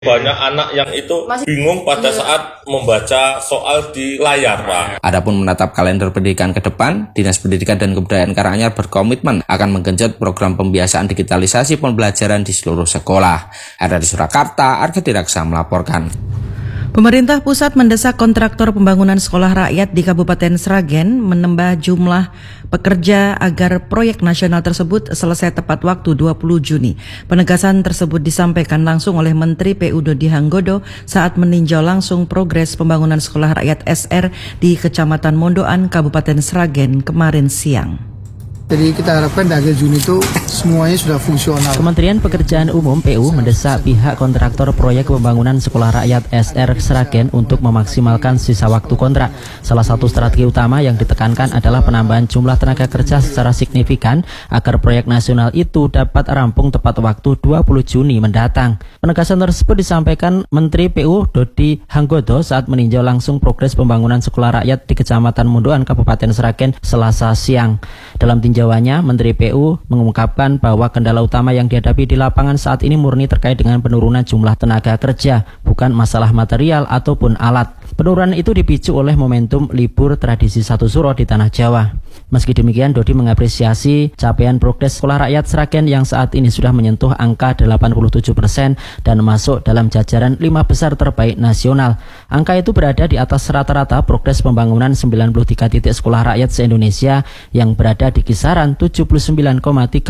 Banyak anak yang itu bingung pada saat membaca soal di layar, Pak. Adapun menatap kalender pendidikan ke depan, Dinas Pendidikan dan Kebudayaan Karanganyar berkomitmen akan menggenjot program pembiasaan digitalisasi pembelajaran di seluruh sekolah. Ada di Surakarta, Argedi Raksa melaporkan. Pemerintah pusat mendesak kontraktor pembangunan sekolah rakyat di Kabupaten Sragen menambah jumlah pekerja agar proyek nasional tersebut selesai tepat waktu 20 Juni. Penegasan tersebut disampaikan langsung oleh Menteri PU Dodi Hanggodo saat meninjau langsung progres pembangunan sekolah rakyat SR di Kecamatan Mondoan, Kabupaten Sragen kemarin siang. Jadi kita harapkan di akhir Juni itu semuanya sudah fungsional. Kementerian Pekerjaan Umum PU mendesak pihak kontraktor proyek pembangunan sekolah rakyat SR Sragen untuk memaksimalkan sisa waktu kontrak. Salah satu strategi utama yang ditekankan adalah penambahan jumlah tenaga kerja secara signifikan agar proyek nasional itu dapat rampung tepat waktu 20 Juni mendatang. Penegasan tersebut disampaikan Menteri PU Dodi Hanggodo saat meninjau langsung progres pembangunan sekolah rakyat di Kecamatan Mondoan, Kabupaten Sragen, Selasa siang. Dalam tinjauannya, Menteri PU mengungkapkan bahwa kendala utama yang dihadapi di lapangan saat ini murni terkait dengan penurunan jumlah tenaga kerja, bukan masalah material ataupun alat. Penurunan itu dipicu oleh momentum libur tradisi Satu Suro di Tanah Jawa. Meski demikian, Dodi mengapresiasi capaian progres sekolah rakyat Sragen yang saat ini sudah menyentuh angka 87% dan masuk dalam jajaran 5 besar terbaik nasional. Angka itu berada di atas rata-rata progres pembangunan 93 titik sekolah rakyat se-Indonesia yang berada di kisaran 79,31%.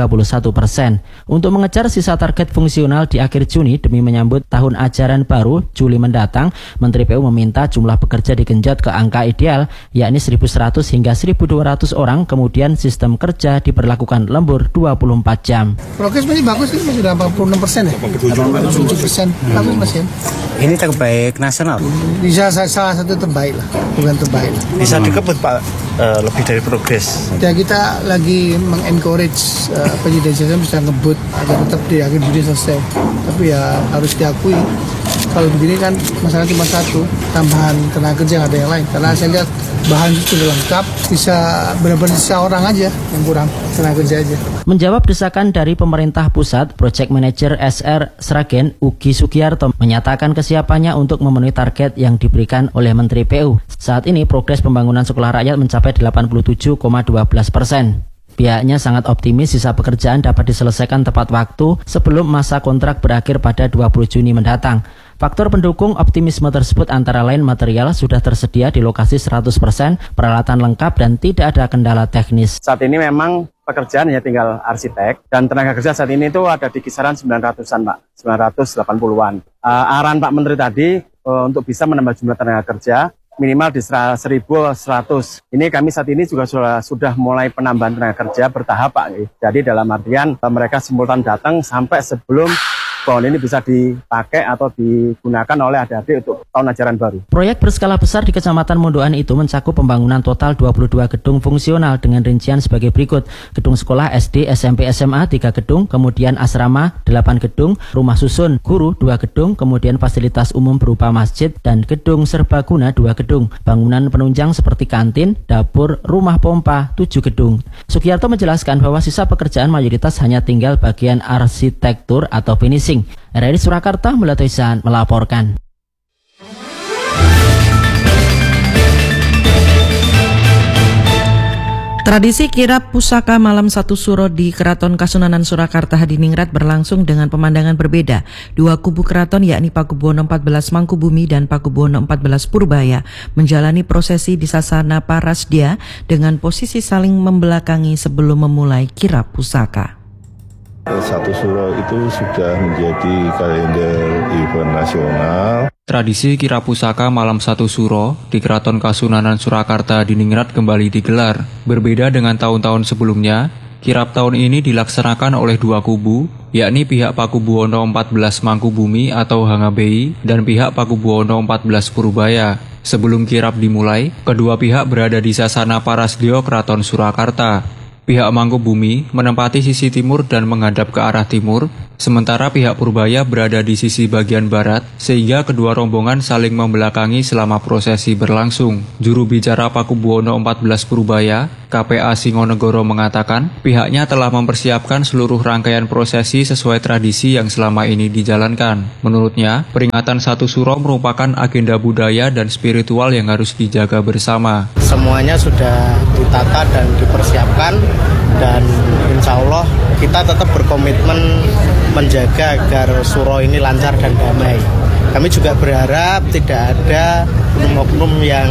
Untuk mengejar sisa target fungsional di akhir Juni demi menyambut tahun ajaran baru Juli mendatang, Menteri PU meminta jumlah pekerja digenjot ke angka ideal, yakni 1.100 hingga 1.200 orang, kemudian sistem kerja diberlakukan lembur 24 jam. Progres masih bagus, ini masih sudah 46% ya? 87%. Bagus Mas ya? Ini terbaik nasional? Bisa salah satu terbaik lah, bukan terbaik. Bisa dikebut Pak, lebih dari progres. Ya kita lagi mengencourage penyidik jasa bisa ngebut agar tetap di akhir Juni selesai. Tapi ya harus diakui, kalau begini kan masalah cuma satu, tambahan tenaga kerja, nggak ada yang lain. Karena saya lihat bahan itu sudah lengkap, bisa benar-benar sisa orang aja yang kurang, tenaga kerja aja. Menjawab desakan dari pemerintah pusat, Project Manager SR Sragen Ugi Sugiyarto menyatakan kesiapannya untuk memenuhi target yang diberikan oleh Menteri PU. Saat ini progres pembangunan sekolah rakyat mencapai 87,12%. Pihaknya sangat optimis sisa pekerjaan dapat diselesaikan tepat waktu sebelum masa kontrak berakhir pada 20 Juni mendatang. Faktor pendukung optimisme tersebut antara lain material sudah tersedia di lokasi 100%, peralatan lengkap dan tidak ada kendala teknis. Saat ini memang pekerjaan hanya tinggal arsitek dan tenaga kerja saat ini itu ada di kisaran 900-an Pak, 980-an. Arahan Pak Menteri tadi untuk bisa menambah jumlah tenaga kerja minimal di 1.100. Ini kami saat ini juga sudah mulai penambahan tenaga kerja bertahap Pak. Jadi dalam artian mereka simultan datang sampai sebelum pohon ini bisa dipakai atau digunakan oleh adik-adik untuk tahun ajaran baru. Proyek berskala besar di Kecamatan Mondoan itu mencakup pembangunan total 22 gedung fungsional dengan rincian sebagai berikut. Gedung sekolah SD, SMP, SMA 3 gedung, kemudian asrama 8 gedung, rumah susun guru 2 gedung, kemudian fasilitas umum berupa masjid dan gedung serbaguna 2 gedung. Bangunan penunjang seperti kantin, dapur, rumah pompa 7 gedung. Sugiyarto menjelaskan bahwa sisa pekerjaan mayoritas hanya tinggal bagian arsitektur atau finishing. RRI Surakarta Mulatoisan melaporkan. Tradisi kirap pusaka malam Satu Suro di Keraton Kasunanan Surakarta Hadiningrat berlangsung dengan pemandangan berbeda. Dua kubu keraton yakni Pakubuwono XIV Mangkubumi dan Pakubuwono XIV Purbaya menjalani prosesi di sasana Parasdia dengan posisi saling membelakangi sebelum memulai kirap pusaka. Satu Suro itu sudah menjadi kalender event nasional. Tradisi kirap pusaka malam Satu Suro di Keraton Kasunanan Surakarta Hadiningrat kembali digelar. Berbeda dengan tahun-tahun sebelumnya, kirap tahun ini dilaksanakan oleh dua kubu, yakni pihak Pakubuwono XIV Mangkubumi atau Hangabei dan pihak Pakubuwono XIV Purbaya. Sebelum kirap dimulai, kedua pihak berada di sasana Parasdio Keraton Surakarta. pihak Mangkubumi menempati sisi timur dan menghadap ke arah timur, sementara pihak Purbaya berada di sisi bagian barat, sehingga kedua rombongan saling membelakangi selama prosesi berlangsung. Juru bicara Pakubuwono 14 Purbaya, KPA Singonegoro mengatakan, pihaknya telah mempersiapkan seluruh rangkaian prosesi sesuai tradisi yang selama ini dijalankan. Menurutnya, peringatan Satu Suro merupakan agenda budaya dan spiritual yang harus dijaga bersama. Semuanya sudah ditata dan dipersiapkan, dan insya Allah kita tetap berkomitmen menjaga agar Suro ini lancar dan damai. Kami juga berharap tidak ada oknum yang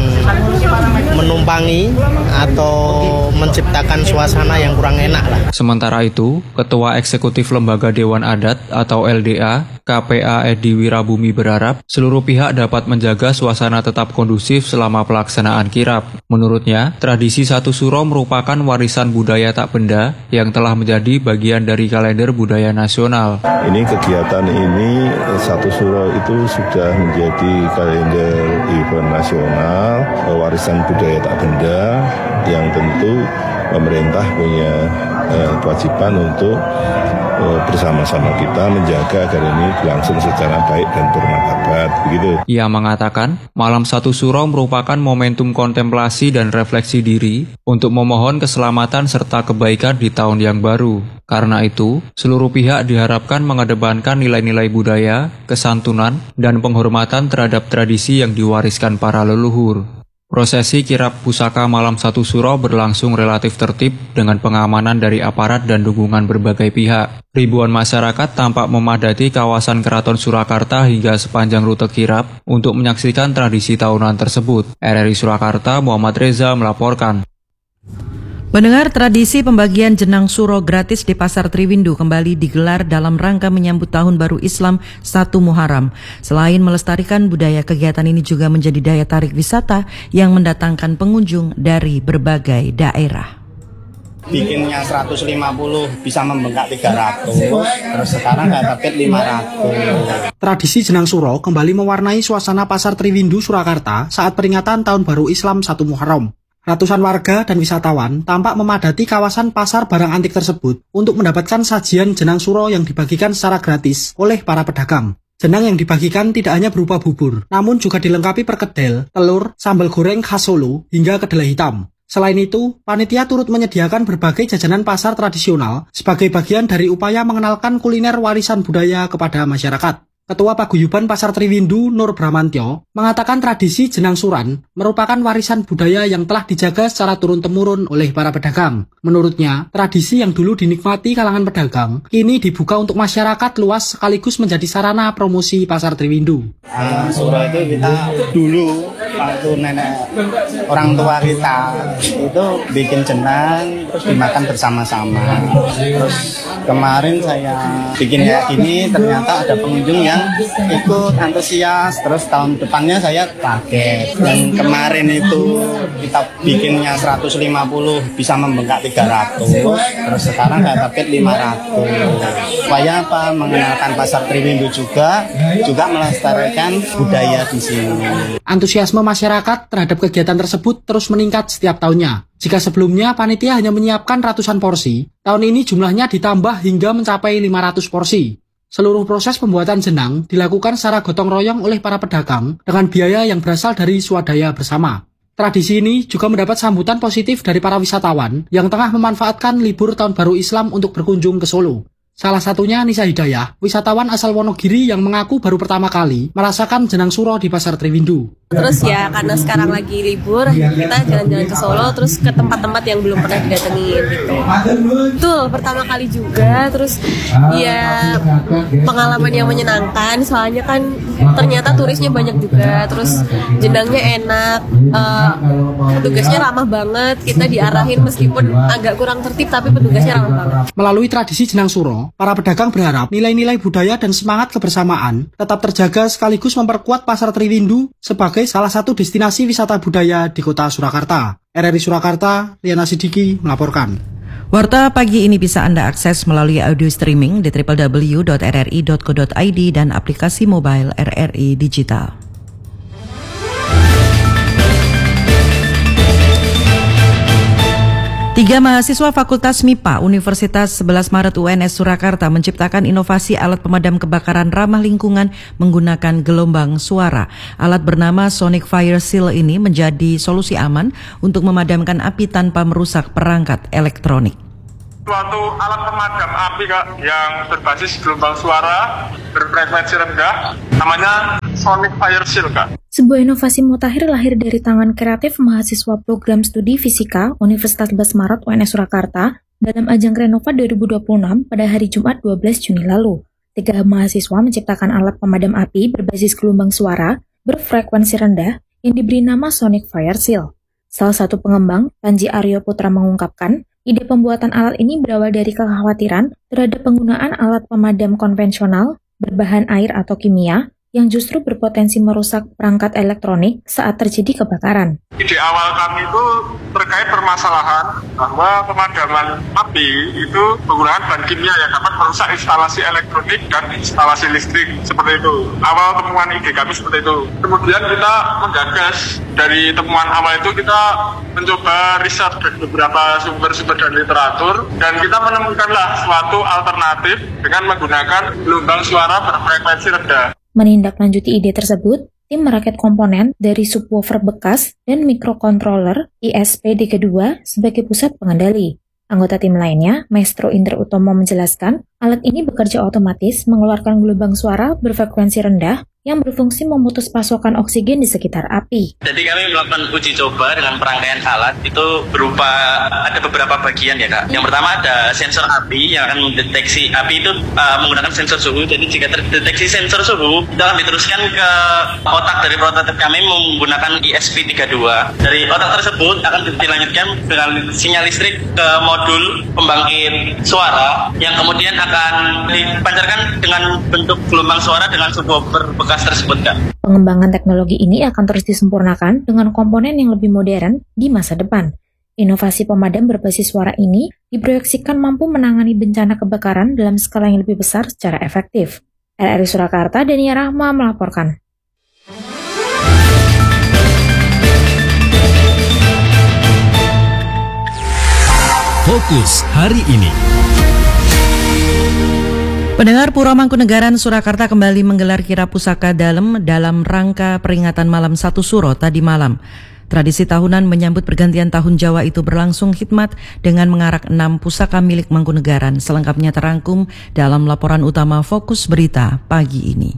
menumpangi atau menciptakan suasana yang kurang enak lah. Sementara itu, Ketua Eksekutif Lembaga Dewan Adat atau LDA, KPA Edi Wirabumi berharap seluruh pihak dapat menjaga suasana tetap kondusif selama pelaksanaan kirap. Menurutnya, tradisi Satu Suro merupakan warisan budaya tak benda yang telah menjadi bagian dari kalender budaya nasional. Ini kegiatan ini Satu Suro itu sudah menjadi kalender event nasional, warisan budaya tak benda yang tentu pemerintah punya kewajiban untuk bersama-sama kita menjaga agar ini berlangsung secara baik dan bermartabat, begitu. Ia mengatakan, Malam Satu Suro merupakan momentum kontemplasi dan refleksi diri untuk memohon keselamatan serta kebaikan di tahun yang baru. Karena itu, seluruh pihak diharapkan mengedepankan nilai-nilai budaya, kesantunan, dan penghormatan terhadap tradisi yang diwariskan para leluhur. Prosesi kirap pusaka Malam Satu Suro berlangsung relatif tertib dengan pengamanan dari aparat dan dukungan berbagai pihak. Ribuan masyarakat tampak memadati kawasan Keraton Surakarta hingga sepanjang rute kirap untuk menyaksikan tradisi tahunan tersebut. RRI Surakarta, Muhammad Reza melaporkan. Mendengar tradisi pembagian jenang suro gratis di Pasar Triwindu kembali digelar dalam rangka menyambut Tahun Baru Islam 1 Muharram. Selain melestarikan budaya, kegiatan ini juga menjadi daya tarik wisata yang mendatangkan pengunjung dari berbagai daerah. Bikinnya 150 bisa membengkak 300, terus sekarang nggak target 500. Tradisi jenang suro kembali mewarnai suasana Pasar Triwindu Surakarta saat peringatan Tahun Baru Islam 1 Muharram. Ratusan warga dan wisatawan tampak memadati kawasan pasar barang antik tersebut untuk mendapatkan sajian jenang suro yang dibagikan secara gratis oleh para pedagang. Jenang yang dibagikan tidak hanya berupa bubur, namun juga dilengkapi perkedel, telur, sambal goreng khas Solo, hingga kedelai hitam. Selain itu, panitia turut menyediakan berbagai jajanan pasar tradisional sebagai bagian dari upaya mengenalkan kuliner warisan budaya kepada masyarakat. Ketua Paguyuban Pasar Triwindu Nur Bramantyo mengatakan tradisi jenang suran merupakan warisan budaya yang telah dijaga secara turun-temurun oleh para pedagang. Menurutnya, tradisi yang dulu dinikmati kalangan pedagang kini dibuka untuk masyarakat luas sekaligus menjadi sarana promosi Pasar Triwindu. Suro itu kita dulu waktu nenek orang tua kita itu bikin jenang terus dimakan bersama-sama. Terus kemarin saya bikin kayak gini, ternyata ada pengunjung yang ikut antusias, terus tahun depannya saya target. Dan kemarin itu kita bikinnya 150 bisa membengkak 300, terus sekarang saya target 500. Supaya apa? Mengenalkan Pasar Triwindu juga melestarikan budaya di sini. Antusiasme masyarakat terhadap kegiatan tersebut terus meningkat setiap tahunnya. Jika sebelumnya panitia hanya menyiapkan ratusan porsi, tahun ini jumlahnya ditambah hingga mencapai 500 porsi. Seluruh proses pembuatan jenang dilakukan secara gotong royong oleh para pedagang dengan biaya yang berasal dari swadaya bersama. Tradisi ini juga mendapat sambutan positif dari para wisatawan yang tengah memanfaatkan libur Tahun Baru Islam untuk berkunjung ke Solo. Salah satunya Nisa Hidayah, wisatawan asal Wonogiri yang mengaku baru pertama kali merasakan jenang suro di Pasar Triwindu. Terus ya karena sekarang lagi libur, kita jalan-jalan ke Solo, terus ke tempat-tempat yang belum pernah didatengin gitu. Betul, pertama kali juga, terus ya pengalaman yang menyenangkan, soalnya kan ternyata turisnya banyak juga, terus jenangnya enak, petugasnya ramah banget, kita diarahin meskipun agak kurang tertib tapi petugasnya ramah banget. Melalui tradisi jenang suro, para pedagang berharap nilai-nilai budaya dan semangat kebersamaan tetap terjaga sekaligus memperkuat Pasar Triwindu sebagai salah satu destinasi wisata budaya di kota Surakarta. RRI Surakarta, Riana Sidiki melaporkan. Warta pagi ini bisa Anda akses melalui audio streaming di www.rri.co.id dan aplikasi mobile RRI Digital. 3 mahasiswa Fakultas MIPA Universitas 11 Maret UNS Surakarta menciptakan inovasi alat pemadam kebakaran ramah lingkungan menggunakan gelombang suara. Alat bernama Sonic Fire Seal ini menjadi solusi aman untuk memadamkan api tanpa merusak perangkat elektronik. Suatu alat pemadam api Kak, yang berbasis gelombang suara berfrekuensi rendah, namanya Sonic Fire Seal Kak. Sebuah inovasi mutakhir lahir dari tangan kreatif mahasiswa program studi fisika Universitas 11 Maret UNS Surakarta dalam ajang Renova 2026 pada hari Jumat 12 Juni lalu. 3 mahasiswa menciptakan alat pemadam api berbasis gelombang suara berfrekuensi rendah yang diberi nama Sonic Fire Seal. Salah satu pengembang, Panji Aryo Putra mengungkapkan, ide pembuatan alat ini berawal dari kekhawatiran terhadap penggunaan alat pemadam konvensional berbahan air atau kimia yang justru berpotensi merusak perangkat elektronik saat terjadi kebakaran. Ide awal kami itu terkait permasalahan bahwa pemadaman api itu menggunakan bahan kimia yang dapat merusak instalasi elektronik dan instalasi listrik, seperti itu. Awal temuan ide kami seperti itu. Kemudian kita menggagas dari temuan awal itu, kita mencoba riset dari beberapa sumber-sumber dan literatur, dan kita menemukanlah suatu alternatif dengan menggunakan gelombang suara berfrekuensi rendah. Menindaklanjuti ide tersebut, tim merakit komponen dari subwoofer bekas dan microcontroller ISP-D2 sebagai pusat pengendali. Anggota tim lainnya, Maestro Indra Utomo menjelaskan, alat ini bekerja otomatis mengeluarkan gelombang suara berfrekuensi rendah yang berfungsi memutus pasokan oksigen di sekitar api. Jadi kami melakukan uji coba dengan perangkaian alat itu berupa ada beberapa bagian ya Kak. Yang pertama ada sensor api yang akan mendeteksi api itu menggunakan sensor suhu. Jadi jika terdeteksi sensor suhu, itu akan diteruskan ke otak dari prototip kami menggunakan ISP-32. Dari otak tersebut akan dilanjutkan dengan sinyal listrik ke modul pembangkit suara yang kemudian akan dipancarkan dengan bentuk gelombang suara dengan subwoofer bekas tersebut Kak. Pengembangan teknologi ini akan terus disempurnakan dengan komponen yang lebih modern di masa depan. Inovasi pemadam berbasis suara ini diproyeksikan mampu menangani bencana kebakaran dalam skala yang lebih besar secara efektif. RRI Surakarta, Dania Rahma melaporkan. Fokus hari ini. Pendengar, Pura Mangkunegaran Surakarta kembali menggelar kirap pusaka dalam rangka peringatan Malam Satu Suro tadi malam. Tradisi tahunan menyambut pergantian tahun Jawa itu berlangsung khidmat dengan mengarak 6 pusaka milik Mangkunegaran. Selengkapnya terangkum dalam laporan utama Fokus Berita pagi ini.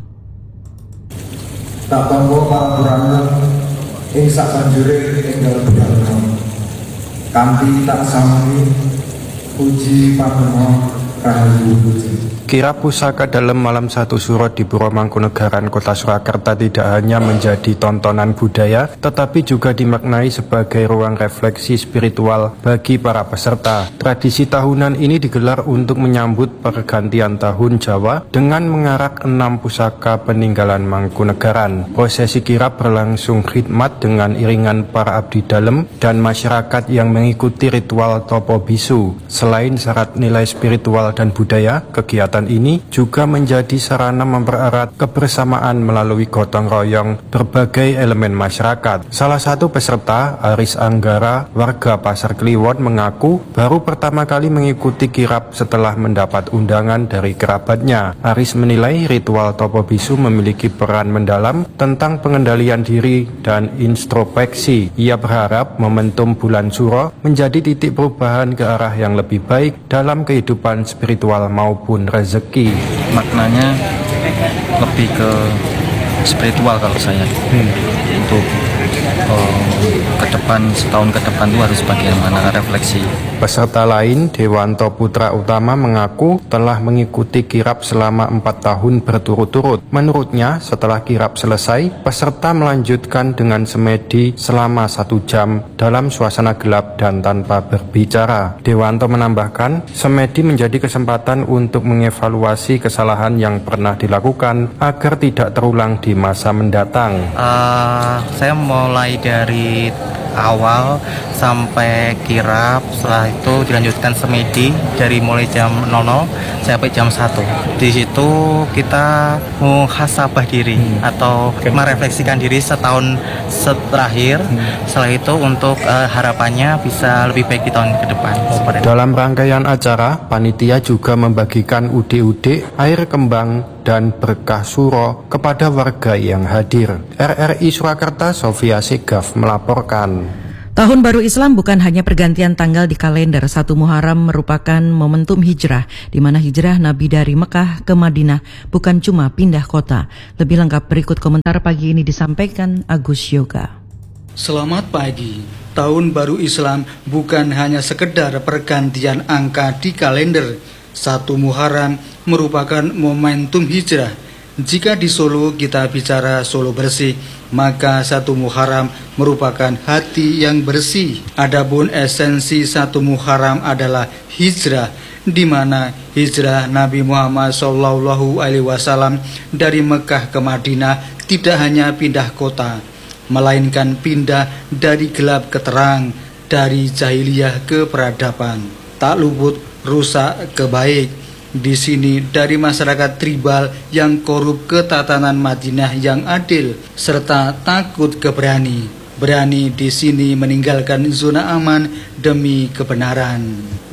Tak tanggo parapurangan ing sabanjure enggal budal kanthi tak sami puji panemon rahayu puji. Kirap pusaka dalam Malam Satu Suro di Pura Mangkunegaran Kota Surakarta tidak hanya menjadi tontonan budaya, tetapi juga dimaknai sebagai ruang refleksi spiritual bagi para peserta. Tradisi tahunan ini digelar untuk menyambut pergantian tahun Jawa dengan mengarak 6 pusaka peninggalan Mangkunegaran. Prosesi kirap berlangsung khidmat dengan iringan para abdi dalem dan masyarakat yang mengikuti ritual topo bisu. Selain syarat nilai spiritual dan budaya, kegiatan ini juga menjadi sarana mempererat kebersamaan melalui gotong royong berbagai elemen masyarakat. Salah satu peserta, Aris Anggara, warga Pasar Kliwon, mengaku baru pertama kali mengikuti kirap setelah mendapat undangan dari kerabatnya. Aris menilai ritual topo bisu memiliki peran mendalam tentang pengendalian diri dan introspeksi. Ia berharap momentum bulan Suro menjadi titik perubahan ke arah yang lebih baik dalam kehidupan spiritual maupun rezeki. Maknanya lebih ke spiritual kalau saya untuk ke depan, setahun ke depan itu harus bagaimana refleksi. Peserta lain, Dewanto Putra Utama, mengaku telah mengikuti kirap selama 4 tahun berturut-turut. Menurutnya, setelah kirap selesai, peserta melanjutkan dengan semedi selama 1 jam dalam suasana gelap dan tanpa berbicara. Dewanto menambahkan, semedi menjadi kesempatan untuk mengevaluasi kesalahan yang pernah dilakukan agar tidak terulang di masa mendatang. Saya mulai dari awal sampai kirap, setelah itu dilanjutkan semedi dari mulai jam 00 sampai jam 1. Di situ kita muhasabah diri atau merefleksikan diri setahun terakhir. Setelah itu untuk harapannya bisa lebih baik di tahun ke depan. Dalam rangkaian acara, panitia juga membagikan udik-udik, air kembang, dan berkah suro kepada warga yang hadir. RRI Surakarta, Sofia Segaf melaporkan. Tahun Baru Islam bukan hanya pergantian tanggal di kalender. 1 Muharram merupakan momentum hijrah, di mana hijrah Nabi dari Mekah ke Madinah bukan cuma pindah kota. Lebih lengkap berikut komentar pagi ini disampaikan Agus Yoga. Selamat pagi. Tahun Baru Islam bukan hanya sekedar pergantian angka di kalender. 1 Muharram merupakan momentum hijrah. Jika di Solo kita bicara Solo bersih, maka 1 Muharram merupakan hati yang bersih. Adapun esensi 1 Muharram adalah hijrah, di mana hijrah Nabi Muhammad SAW dari Mekah ke Madinah tidak hanya pindah kota, melainkan pindah dari gelap ke terang, dari jahiliyah ke peradaban. Tak luput rusak ke baik. Di sini dari masyarakat tribal yang korup ke tatanan Madinah yang adil serta takut ke berani. Berani di sini meninggalkan zona aman demi kebenaran.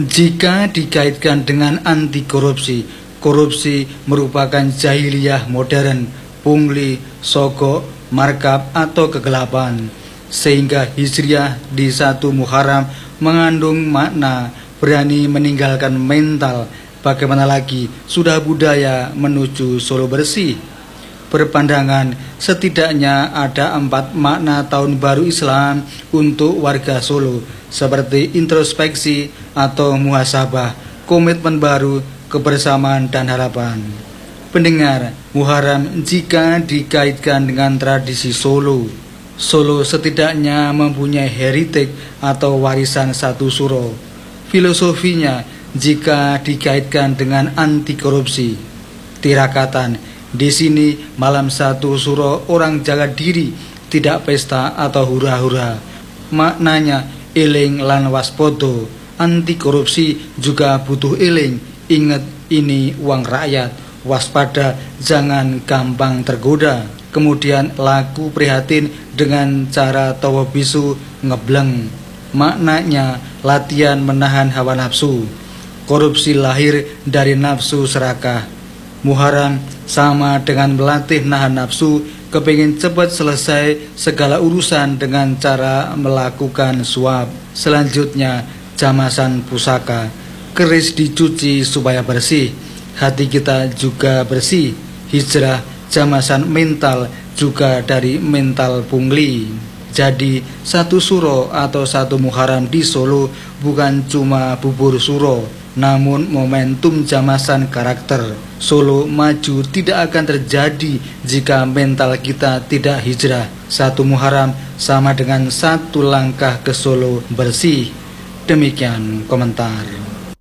Jika dikaitkan dengan anti korupsi, korupsi merupakan jahiliyah modern, pungli, sogok, markab atau kegelapan. Sehingga hijriah di 1 Muharram mengandung makna berani meninggalkan mental. Bagaimana lagi sudah budaya menuju Solo bersih. Berpandangan setidaknya ada 4 makna tahun baru Islam untuk warga Solo, seperti introspeksi atau muhasabah, komitmen baru, kebersamaan dan harapan. Pendengar, Muharram jika dikaitkan dengan tradisi Solo, Solo setidaknya mempunyai heritage atau warisan 1 suro. Filosofinya jika dikaitkan dengan anti korupsi, tirakatan. Di sini malam 1 suro orang jaga diri, tidak pesta atau hura-hura. Maknanya eling lan waspodo. Anti korupsi juga butuh eling. Ingat ini uang rakyat. Waspada, jangan gampang tergoda. Kemudian laku prihatin dengan cara tawa bisu ngebleng. Maknanya latihan menahan hawa nafsu. Korupsi lahir dari nafsu serakah. Muharram sama dengan melatih nahan nafsu, kepingin cepat selesai segala urusan dengan cara melakukan suap. Selanjutnya jamasan pusaka, keris dicuci supaya bersih. Hati kita juga bersih. Hijrah jamasan mental juga dari mental pungli. Jadi 1 suro atau 1 Muharram di Solo bukan cuma bubur suro, namun momentum jamasan karakter. Solo maju tidak akan terjadi jika mental kita tidak hijrah. 1 Muharram sama dengan 1 langkah ke Solo bersih. Demikian komentar.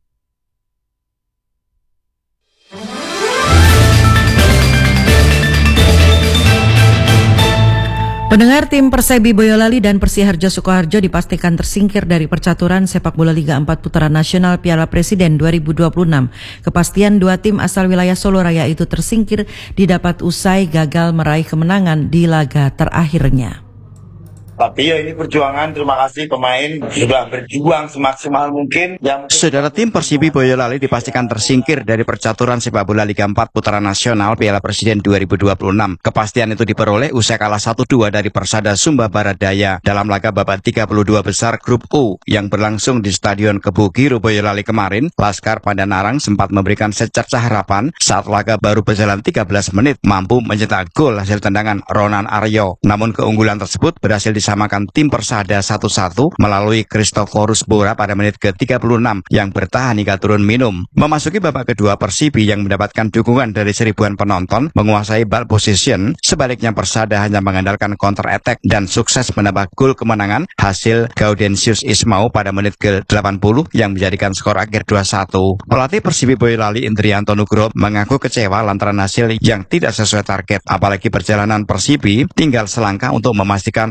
Pendengar, tim Persebi Boyolali dan Persiharjo Sukoharjo dipastikan tersingkir dari percaturan sepak bola Liga 4 Putaran Nasional Piala Presiden 2026. Kepastian 2 tim asal wilayah Solo Raya itu tersingkir didapat usai gagal meraih kemenangan di laga terakhirnya. Tapi ya ini perjuangan, terima kasih pemain sudah berjuang semaksimal mungkin. Saudara, tim Persibi Boyolali dipastikan tersingkir dari percaturan sepak bola Liga 4 Putaran Nasional Piala Presiden 2026. Kepastian itu diperoleh usai kalah 1-2 dari Persada Sumba Barat Daya dalam laga babak 32 besar Grup U yang berlangsung di Stadion Kebugiro Boyolali kemarin. Laskar Pandanarang sempat memberikan secercah harapan saat laga baru berjalan 13 menit mampu mencetak gol hasil tendangan Ronan Aryo. Namun keunggulan tersebut berhasil disamakan tim Persada 1-1 melalui Christoforus Bora pada menit ke-36 yang bertahan hingga turun minum. Memasuki babak kedua, Persibi yang mendapatkan dukungan dari seribuan penonton menguasai ball position. Sebaliknya Persada hanya mengandalkan counter attack dan sukses menambah gol kemenangan hasil Gaudensius Ismau pada menit ke-80 yang menjadikan skor akhir 2-1. Pelatih Persibi Boyolali Indrianto Nugroho mengaku kecewa lantaran hasil yang tidak sesuai target. Apalagi perjalanan Persibi tinggal selangkah untuk memastikan lolos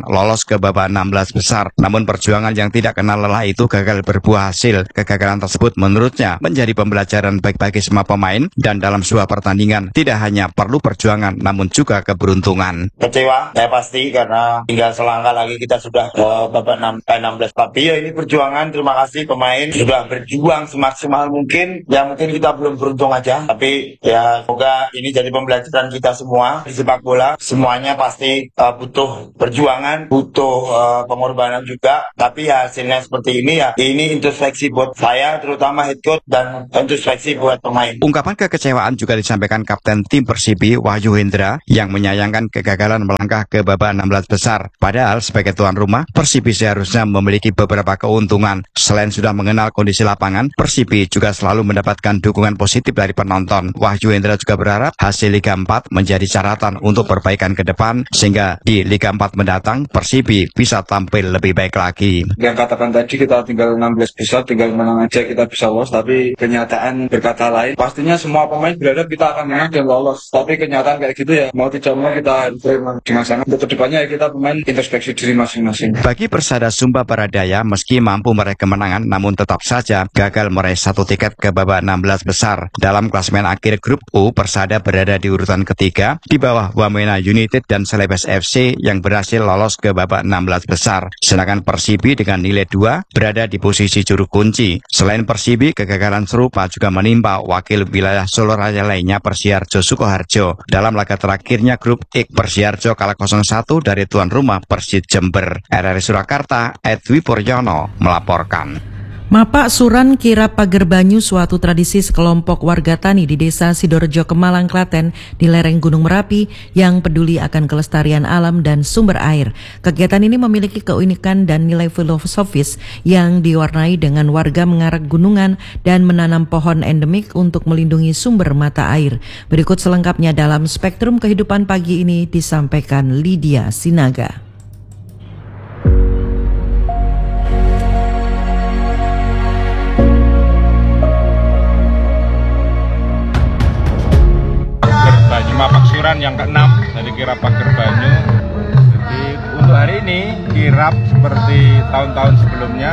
ke babak 16 besar. Namun perjuangan yang tidak kenal lelah itu gagal berbuah hasil. Kegagalan tersebut menurutnya menjadi pembelajaran baik bagi semua pemain dan dalam sebuah pertandingan tidak hanya perlu perjuangan namun juga keberuntungan. Kecewa, saya pasti karena tinggal selangkah lagi kita sudah ke babak 16. Tapi ya ini perjuangan, terima kasih pemain sudah berjuang semaksimal mungkin. Ya mungkin kita belum beruntung aja, tapi ya semoga ini jadi pembelajaran kita semua di sepak bola. Semuanya pasti butuh perjuangan, butuh pengorbanan juga. Tapi ya hasilnya seperti ini ya, ini introspeksi buat saya terutama head coach dan introspeksi buat pemain. Ungkapan kekecewaan juga disampaikan Kapten tim Persibi Wahyu Hendra yang menyayangkan kegagalan melangkah ke babak 16 besar. Padahal sebagai tuan rumah, Persibi seharusnya memiliki beberapa keuntungan. Selain sudah mengenal kondisi lapangan, Persibi juga selalu mendapatkan dukungan positif dari penonton. Wahyu Hendra juga berharap hasil Liga 4 menjadi catatan untuk perbaikan ke depan sehingga di Liga 4 mendatang Persibi bisa tampil lebih baik lagi. Yang katakan tadi kita tinggal 16 besar, tinggal menang aja kita bisa lolos, tapi kenyataan berkata lain. Pastinya semua pemain berharap kita akan menang dan lolos, tapi kenyataan kayak gitu ya mau tidak mau kita harus terima dengan sangat. Untuk kedepannya ya kita pemain introspeksi diri masing-masing. Bagi Persada Sumba Baradaya, meski mampu meraih kemenangan namun tetap saja gagal meraih 1 tiket ke babak 16 besar. Dalam klasemen akhir grup U, Persada berada di urutan ketiga di bawah Wamena United dan Celebes FC yang berhasil lolos ke babak 16 besar. Sedangkan Persibi dengan nilai 2 berada di posisi juru kunci. Selain Persibi, kegagalan serupa juga menimpa wakil wilayah Solo Raya lainnya Persiarjo Sukoharjo. Dalam laga terakhirnya grup I, Persiarjo kalah 0-1 dari tuan rumah Persit Jember. RRI Surakarta, Edwi Puryono melaporkan. Mapak Suran kirap pager banyu, suatu tradisi sekelompok warga tani di desa Sidorejo, Kemalang, Klaten di lereng Gunung Merapi yang peduli akan kelestarian alam dan sumber air. Kegiatan ini memiliki keunikan dan nilai filosofis yang diwarnai dengan warga mengarak gunungan dan menanam pohon endemik untuk melindungi sumber mata air. Berikut selengkapnya dalam Spektrum Kehidupan pagi ini disampaikan Lydia Sinaga. Mapak Suran yang ke-6 dari kirap pager banyu. Jadi untuk hari ini kirap seperti tahun-tahun sebelumnya,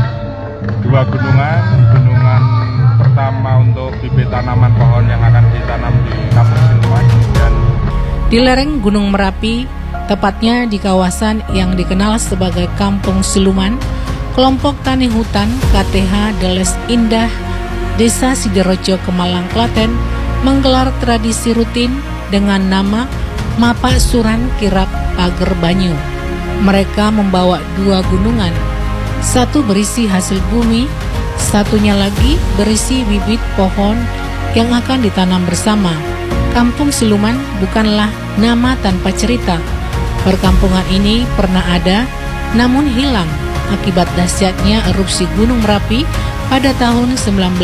2 gunungan. Gunungan pertama untuk bibit tanaman pohon yang akan ditanam di Kampung Siluman dan di lereng Gunung Merapi, tepatnya di kawasan yang dikenal sebagai Kampung Siluman, kelompok tani hutan KTH Deles Indah Desa Sidorejo, Kemalang, Klaten menggelar tradisi rutin dengan nama Mapak Suran Kirap Pager Banyu. Mereka membawa 2 gunungan, satu berisi hasil bumi, satunya lagi berisi bibit pohon yang akan ditanam bersama. Kampung Siluman bukanlah nama tanpa cerita. Perkampungan ini pernah ada, namun hilang akibat dahsyatnya erupsi Gunung Merapi pada tahun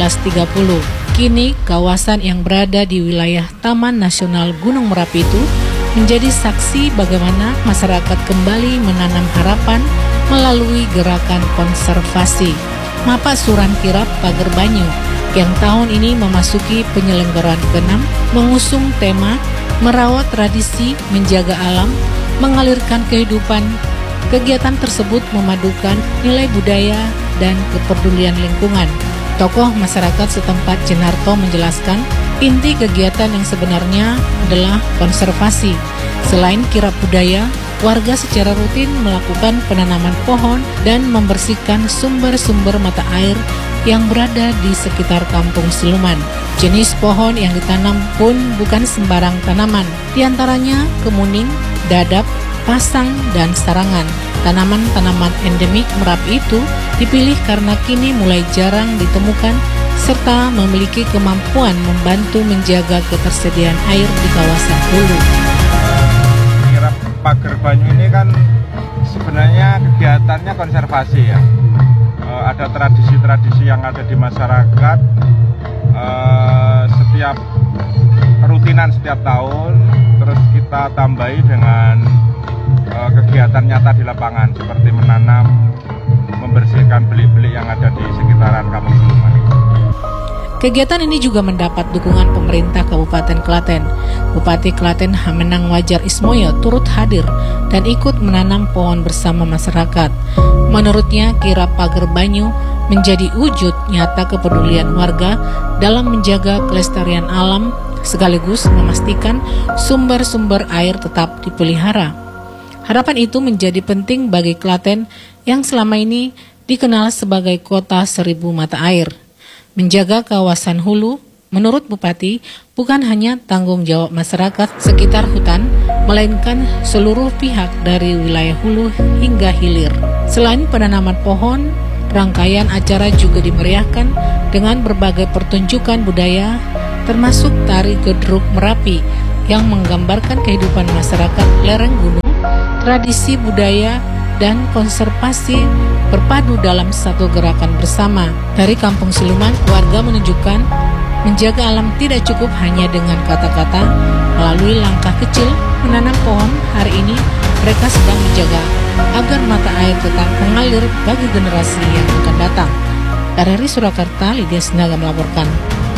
1930. Kini, kawasan yang berada di wilayah Taman Nasional Gunung Merapi itu menjadi saksi bagaimana masyarakat kembali menanam harapan melalui gerakan konservasi. Mapak Suran Kirap Pager Banyu yang tahun ini memasuki penyelenggaraan ke-6 mengusung tema merawat tradisi, menjaga alam, mengalirkan kehidupan. Kegiatan tersebut memadukan nilai budaya dan kepedulian lingkungan. Tokoh masyarakat setempat Jenarto menjelaskan inti kegiatan yang sebenarnya adalah konservasi. Selain kirap budaya, warga secara rutin melakukan penanaman pohon dan membersihkan sumber-sumber mata air yang berada di sekitar Kampung Siluman. Jenis pohon yang ditanam pun bukan sembarang tanaman, di antaranya kemuning, dadap, pasang, dan sarangan. Tanaman-tanaman endemik Merapi itu dipilih karena kini mulai jarang ditemukan serta memiliki kemampuan membantu menjaga ketersediaan air di kawasan hulu. Kirap pager banyu ini kan sebenarnya kegiatannya konservasi ya. Ada tradisi-tradisi yang ada di masyarakat, setiap rutinan setiap tahun, terus kita tambahi dengan kegiatan nyata di lapangan seperti menanam, membersihkan belik-belik yang ada di sekitaran Kampung Siluman. Kegiatan ini juga mendapat dukungan pemerintah Kabupaten Klaten. Bupati Klaten Hamenang Wajar Ismoyo turut hadir dan ikut menanam pohon bersama masyarakat. Menurutnya, kirap Pager Banyu menjadi wujud nyata kepedulian warga dalam menjaga kelestarian alam sekaligus memastikan sumber-sumber air tetap dipelihara. Harapan itu menjadi penting bagi Klaten yang selama ini dikenal sebagai kota 1000 mata air. Menjaga kawasan hulu, menurut Bupati, bukan hanya tanggung jawab masyarakat sekitar hutan, melainkan seluruh pihak dari wilayah hulu hingga hilir. Selain penanaman pohon, rangkaian acara juga dimeriahkan dengan berbagai pertunjukan budaya, termasuk tari Gedruk Merapi yang menggambarkan kehidupan masyarakat lereng gunung, tradisi budaya, dan konservasi berpadu dalam satu gerakan bersama. Dari Kampung Siluman, warga menunjukkan menjaga alam tidak cukup hanya dengan kata-kata. Melalui langkah kecil menanam pohon, hari ini mereka sedang menjaga agar mata air tetap mengalir bagi generasi yang akan datang. RRI Surakarta, Lydia Sinaga melaporkan.